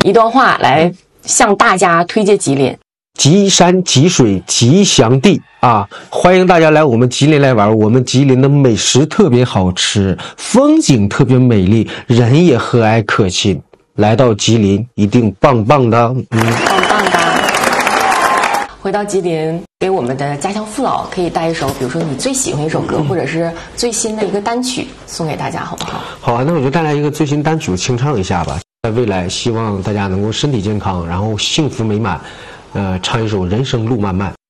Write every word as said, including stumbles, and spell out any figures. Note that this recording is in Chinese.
一段话来向大家推荐吉林。 吉山吉水吉祥地啊，欢迎大家来我们吉林来玩。我们吉林的美食特别好吃，风景特别美丽，人也和蔼可亲。来到吉林一定棒棒的，嗯， 棒棒的。回到吉林，给我们的家乡父老可以带一首，比如说你最喜欢一首歌，或者是最新的一个单曲送给大家，好不好？ 好啊，那我就带来一个最新单曲，清唱一下吧。在未来，希望大家能够身体健康，然后幸福美满。呃，唱一首《人生路漫漫》。